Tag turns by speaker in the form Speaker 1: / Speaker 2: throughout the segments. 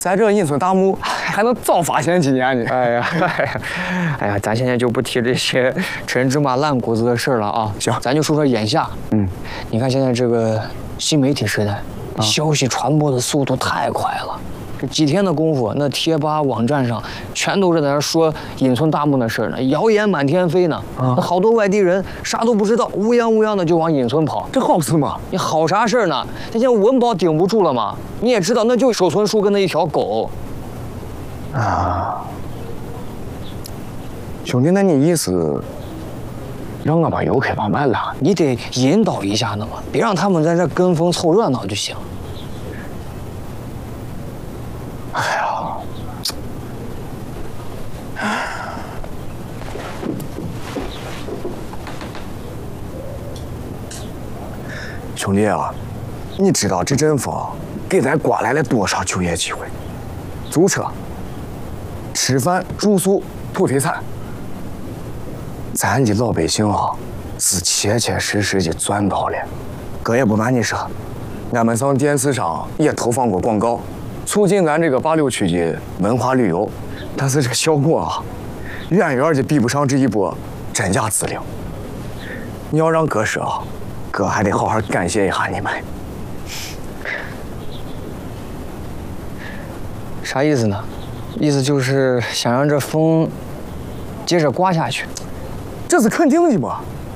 Speaker 1: 咱这银村大墓还能早发现几年呢？
Speaker 2: 哎呀，咱现在就不提这些陈芝麻烂谷子的事了啊。
Speaker 1: 行，
Speaker 2: 咱就说说眼下。你看现在这个新媒体时代，消息传播的速度太快了。这几天的功夫，那贴吧网站上全都是在那说隐村大墓的事呢，谣言满天飞呢。那好多外地人啥都不知道，乌泱乌泱的就往隐村跑。
Speaker 1: 这好事吗？
Speaker 2: 你好啥事儿呢？那现在文保顶不住了嘛？你也知道，那就守村树跟那一条狗。
Speaker 1: 兄弟，那你意思让我把油开把慢了？
Speaker 2: 你得引导一下呢嘛，别让他们在这跟风凑热闹就行。
Speaker 1: 兄弟啊，你知道这阵风给咱刮来了多少就业机会？租车、吃饭、住宿、土特产，咱的老百姓啊是切切实实的赚到了。哥也不瞒你说，俺们上电视上也投放过广告，促进咱这个86区的文化旅游，但是这个效果啊，远远的比不上这一波真假资料。你要让哥说啊，哥还得好好感谢一下你们。
Speaker 2: 啥意思呢？意思就是想让这风接着刮下去。
Speaker 1: 这是肯定的吧？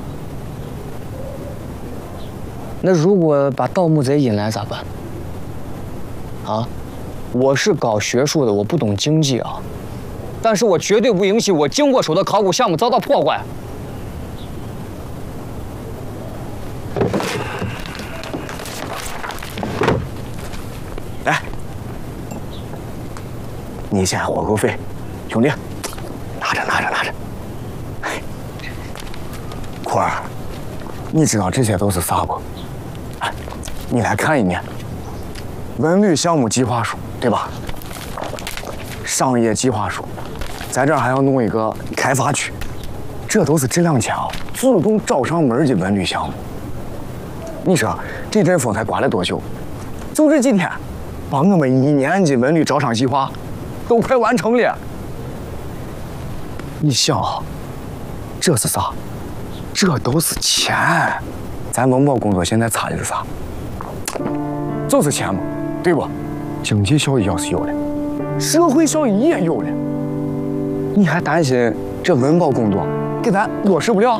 Speaker 2: 那如果把盗墓贼引来咋办？啊，我是搞学术的，我不懂经济啊，但是我绝对不允许我经过手的考古项目遭到破坏。
Speaker 1: 来，你先活口费，兄弟，拿着。坤儿，你知道这些都是啥不？哎，你来看一眼，文旅项目计划书，对吧？商业计划书，在这儿还要弄一个开发区，这都是这2天啊自动找上门的文旅项目。你说这阵风才刮了多久？就这几天，把我们1年的文旅招商计划都快完成了。你想啊，这是啥？这都是钱。咱文保工作现在差的是啥？就是钱嘛，对不？经济效益要是有了，社会效益也有了，你还担心这文保工作给咱落实不了？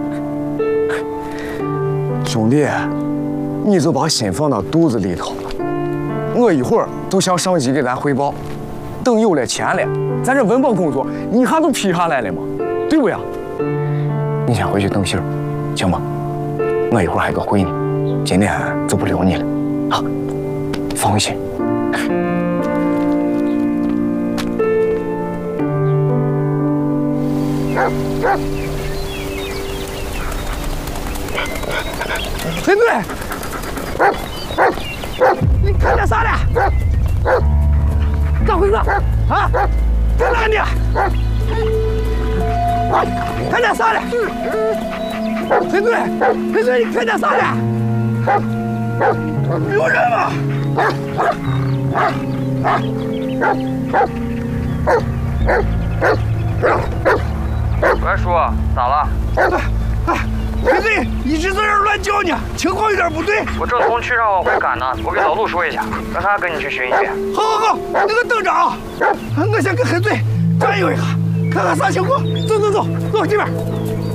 Speaker 1: 兄弟，你就把心放到肚子里头。我一会儿就向上级给咱汇报，等有了钱了，咱这文保工作一下就批下来了嘛，对不呀？你先回去等信儿，行吗？我一会儿还有个会呢，今天就不留你了，啊，放心。陈队，你看见啥了？咋回事？啊？在哪里？看见啥了？陈队，你看见啥了？有人吗？
Speaker 2: 喂，叔，咋了？
Speaker 3: 陈队一直在这儿乱叫呢，情况有点不对。
Speaker 2: 我正从区上往回赶呢，我给老陆说一下，让他跟你去巡一巡。
Speaker 3: 好，那个等着啊！我先跟黑队转悠一下，看看啥情况。走，这边。